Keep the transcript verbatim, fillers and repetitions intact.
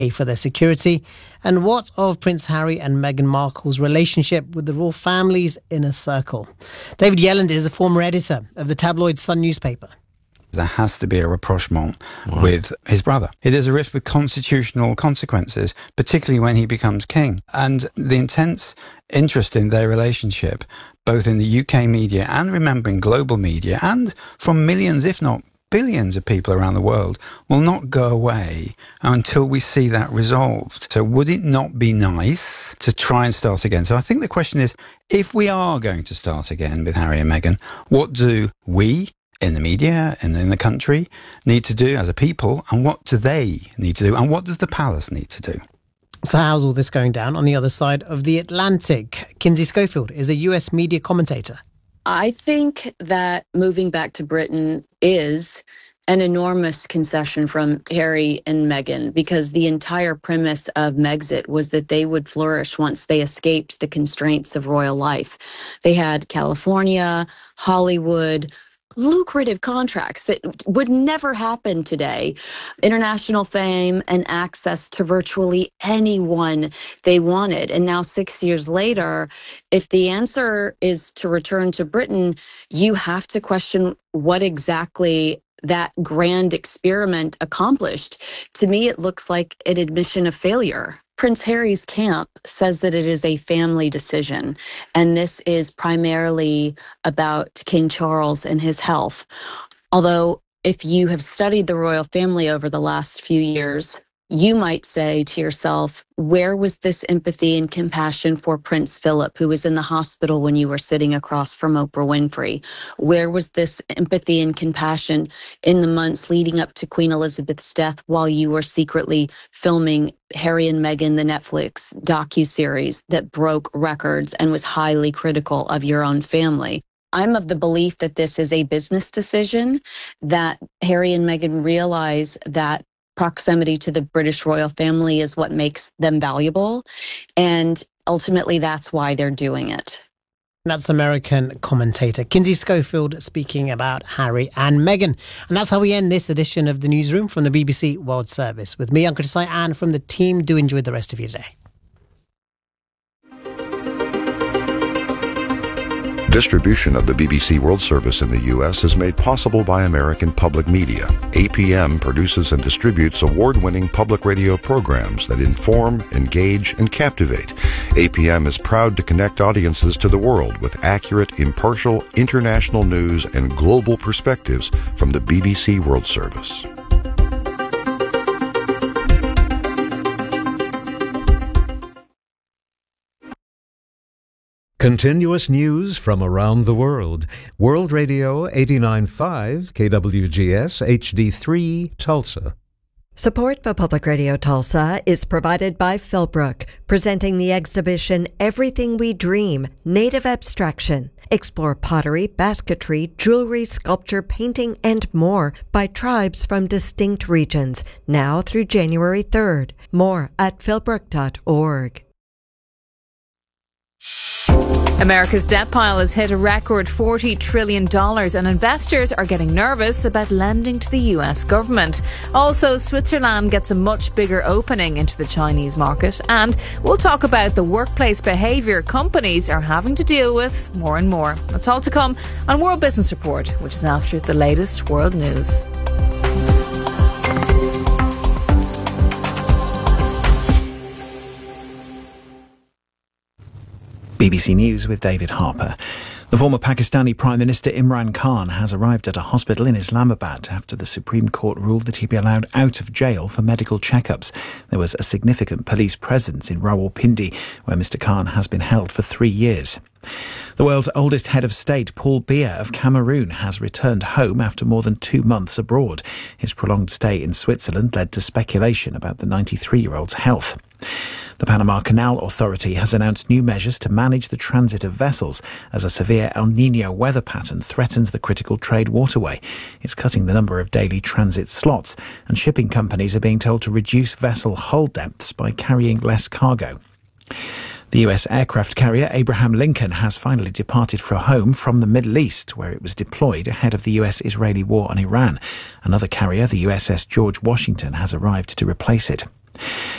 for their security? And what of Prince Harry and Meghan Markle's relationship with the royal family's inner circle? David Yelland is a former editor of the tabloid Sun newspaper. There has to be a rapprochement wow. with his brother. It is a risk with constitutional consequences, particularly when he becomes king. And the intense interest in their relationship, both in the U K media and, remembering, global media, and from millions, if not billions of people around the world, will not go away until we see that resolved. So would it not be nice to try and start again? So I think the question is, if we are going to start again with Harry and Meghan, what do we in the media and in the country need to do as a people, and what do they need to do, and what does the palace need to do? So how's all this going down on the other side of the Atlantic? Kinsey Schofield is a U S media commentator. I think that moving back to Britain is an enormous concession from Harry and Meghan, because the entire premise of Megxit was that they would flourish once they escaped the constraints of royal life. They had California, Hollywood, lucrative contracts that would never happen today, international fame and access to virtually anyone they wanted. And now, six years later, if the answer is to return to Britain, you have to question what exactly that grand experiment accomplished. To me, it looks like an admission of failure. Prince Harry's camp says that it is a family decision, and this is primarily about King Charles and his health. Although, if you have studied the royal family over the last few years, you might say to yourself, where was this empathy and compassion for Prince Philip, who was in the hospital when you were sitting across from Oprah Winfrey? Where was this empathy and compassion in the months leading up to Queen Elizabeth's death while you were secretly filming Harry and Meghan, the Netflix docuseries that broke records and was highly critical of your own family? I'm of the belief that this is a business decision, that Harry and Meghan realize that proximity to the British royal family is what makes them valuable. And ultimately, that's why they're doing it. That's American commentator Kinsey Schofield speaking about Harry and Meghan. And that's how we end this edition of The Newsroom from the B B C World Service. With me, Uncle Desai, and from the team, do enjoy the rest of your day. Distribution of the B B C World Service in the U S is made possible by American Public Media. A P M produces and distributes award-winning public radio programs that inform, engage, and captivate. A P M is proud to connect audiences to the world with accurate, impartial, international news and global perspectives from the B B C World Service. Continuous news from around the world. World Radio eighty-nine point five, K W G S H D three, Tulsa. Support for Public Radio Tulsa is provided by Philbrook, presenting the exhibition Everything We Dream, Native Abstraction. Explore pottery, basketry, jewelry, sculpture, painting, and more by tribes from distinct regions, now through January third. More at philbrook dot org. America's debt pile has hit a record forty trillion dollars, and investors are getting nervous about lending to the U S government. Also, Switzerland gets a much bigger opening into the Chinese market, and we'll talk about the workplace behaviour companies are having to deal with more and more. That's all to come on World Business Report, which is after the latest world news. B B C News with David Harper. The former Pakistani Prime Minister Imran Khan has arrived at a hospital in Islamabad after the Supreme Court ruled that he be allowed out of jail for medical checkups. There was a significant police presence in Rawalpindi, where Mister Khan has been held for three years. The world's oldest head of state, Paul Biya of Cameroon, has returned home after more than two months abroad. His prolonged stay in Switzerland led to speculation about the ninety-three-year-old's health. The Panama Canal Authority has announced new measures to manage the transit of vessels as a severe El Niño weather pattern threatens the critical trade waterway. It's cutting the number of daily transit slots, and shipping companies are being told to reduce vessel hull depths by carrying less cargo. The U S aircraft carrier Abraham Lincoln has finally departed for home from the Middle East, where it was deployed ahead of the U S-Israeli war on Iran. Another carrier, the U S S George Washington, has arrived to replace it.